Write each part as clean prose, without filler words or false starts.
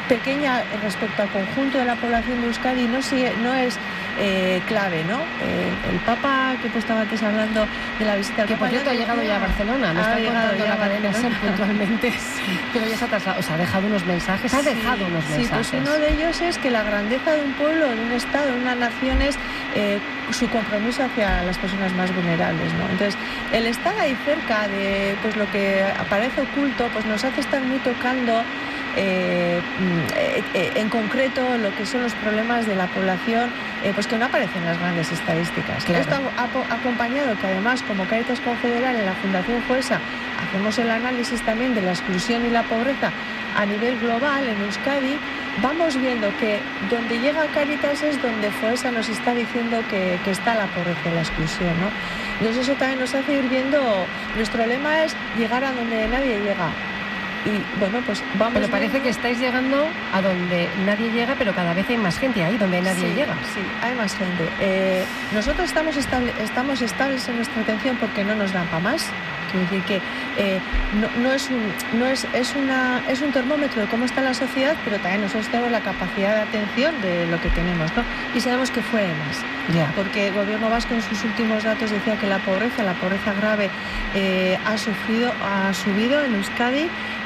pequeña respecto al conjunto de la población de Euskadi, no es clave, ¿no? El Papa, que estaba antes hablando de la visita al que, por cierto, ha llegado ya a Barcelona, no está contando la cadena SER puntualmente, pero ya se ha trasladado, o sea, ha dejado unos mensajes, Sí, pues uno de ellos es que la grandeza de un pueblo, de un Estado, de una nación es su compromiso hacia las personas más vulnerables, ¿no? Entonces, el estar ahí cerca de pues lo que aparece oculto, pues nos hace estar muy tocando en concreto lo que son los problemas de la población, pues que no aparecen en las grandes estadísticas. Claro. Esto ha acompañado que además, como Cáritas Confederal en la Fundación FOESA, hacemos el análisis también de la exclusión y la pobreza a nivel global en Euskadi. Vamos viendo que donde llega Cáritas es donde FOESA nos está diciendo que está la pobreza y la exclusión, ¿no? Entonces eso también nos hace ir viendo, nuestro lema es llegar a donde nadie llega. Y bueno, pues vamos. Pero parece que estáis llegando a donde nadie llega, pero cada vez hay más gente ahí donde nadie llega. Sí, hay más gente. Nosotros estamos estables en nuestra atención porque no nos dan para más. Quiero decir que es un termómetro de cómo está la sociedad, pero también nosotros tenemos la capacidad de atención de lo que tenemos, ¿no? Y sabemos que fue más. Ya. Porque el gobierno vasco en sus últimos datos decía que la pobreza grave ha subido en Euskadi.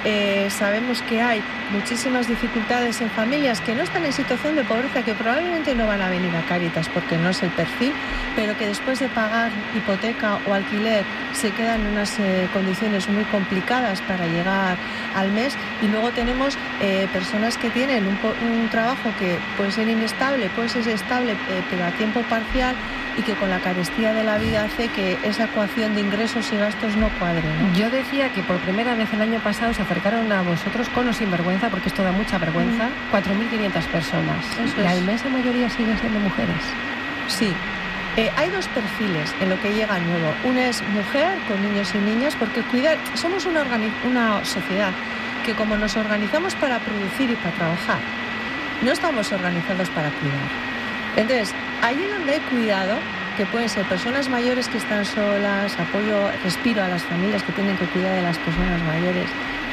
Sabemos que hay muchísimas dificultades en familias que no están en situación de pobreza, que probablemente no van a venir a Cáritas porque no es el perfil, pero que después de pagar hipoteca o alquiler se quedan en unas condiciones muy complicadas para llegar al mes. Y luego tenemos personas que tienen un trabajo que puede ser inestable, puede ser estable, pero a tiempo parcial, y que con la carestía de la vida hace que esa ecuación de ingresos y gastos no cuadre, ¿no? Yo decía que por primera vez el año pasado se acercaron a vosotros con o sin vergüenza, porque esto da mucha vergüenza, 4.500 personas. La inmensa mayoría siguen siendo mujeres. Sí. Hay dos perfiles en lo que llega nuevo. Una es mujer con niños y niñas, porque somos una sociedad que, como nos organizamos para producir y para trabajar, no estamos organizados para cuidar. Entonces, allí donde hay cuidado, que pueden ser personas mayores que están solas, respiro a las familias que tienen que cuidar de las personas mayores,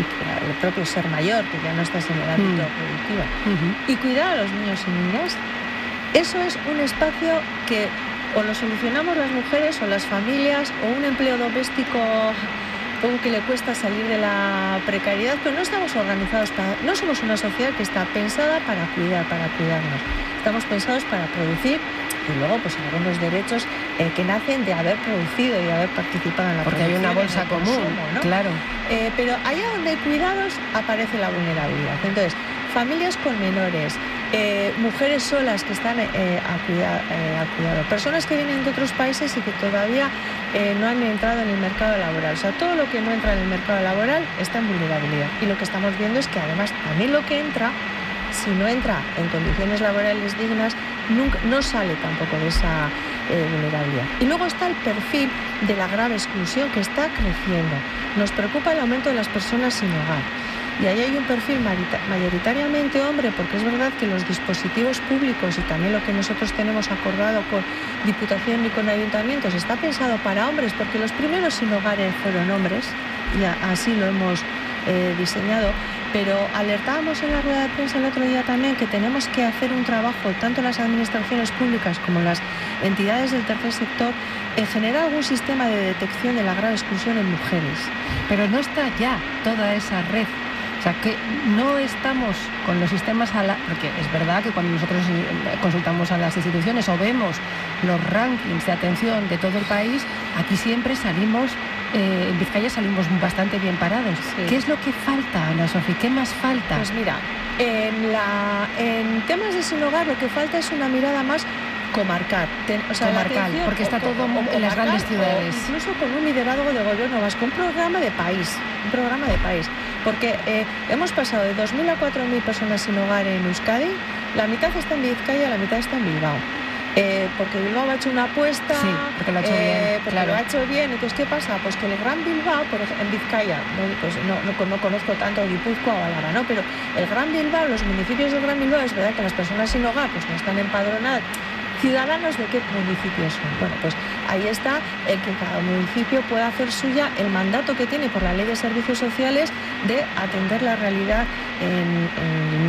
y el propio ser mayor, que ya no estás en el ámbito productivo, y cuidar a los niños y niñas, eso es un espacio que o lo solucionamos las mujeres o las familias, o un empleo doméstico que le cuesta salir de la precariedad, pero no estamos organizados no somos una sociedad que está pensada para cuidarnos. Estamos pensados para producir y luego pues algunos derechos que nacen de haber producido y de haber participado en la porque hay una bolsa común, consumo, ¿no? Claro. Pero allá donde hay cuidados aparece la vulnerabilidad. Entonces, familias con menores, mujeres solas que están a cuidado, personas que vienen de otros países y que todavía no han entrado en el mercado laboral. O sea, todo lo que no entra en el mercado laboral está en vulnerabilidad. Y lo que estamos viendo es que además también lo que entra, si no entra en condiciones laborales dignas, no sale tampoco de esa vulnerabilidad. Y luego está el perfil de la grave exclusión, que está creciendo. Nos preocupa el aumento de las personas sin hogar. Y ahí hay un perfil mayoritariamente hombre, porque es verdad que los dispositivos públicos y también lo que nosotros tenemos acordado con Diputación y con ayuntamientos está pensado para hombres, porque los primeros sin hogares fueron hombres, y así lo hemos diseñado. Pero alertábamos en la rueda de prensa el otro día también que tenemos que hacer un trabajo, tanto las administraciones públicas como las entidades del tercer sector, en generar algún sistema de detección de la grave exclusión en mujeres. Pero no está ya toda esa red. O sea, que no estamos con los sistemas porque es verdad que cuando nosotros consultamos a las instituciones o vemos los rankings de atención de todo el país, aquí siempre salimos, en Vizcaya salimos bastante bien parados. Sí. ¿Qué es lo que falta, Ana Sofía? ¿Qué más falta? Pues mira, en temas de sin hogar lo que falta es una mirada más comarcal, porque está todo en las grandes ciudades. Incluso con un liderazgo de gobierno vasco, un programa de país, porque hemos pasado de 2.000 a 4.000 personas sin hogar en Euskadi, la mitad está en Vizcaya, la mitad está en Bilbao. Porque Bilbao ha hecho una apuesta, sí, porque lo ha hecho bien, claro. Lo ha hecho bien. Entonces, ¿qué pasa? Pues que el Gran Bilbao, en Vizcaya, pues no conozco tanto Guipúzcoa o Álava, ¿no? Pero el Gran Bilbao, los municipios del Gran Bilbao, es verdad que las personas sin hogar pues no están empadronadas. ¿Ciudadanos de qué municipios son? Bueno, pues ahí está el que cada municipio pueda hacer suya el mandato que tiene por la Ley de Servicios Sociales de atender la realidad en